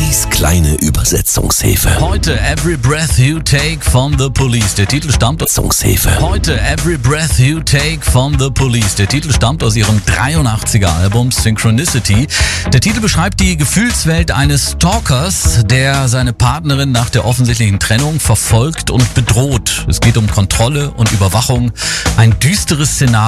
Sandys kleine Übersetzungshilfe. Heute Every Breath You Take from the Police. Der Titel stammt Heute Every Breath You Take from the Police. Der Titel stammt aus ihrem 83er Album Synchronicity. Der Titel beschreibt die Gefühlswelt eines Stalkers, der seine Partnerin nach der offensichtlichen Trennung verfolgt und bedroht. Es geht um Kontrolle und Überwachung. Ein düsteres Szenario.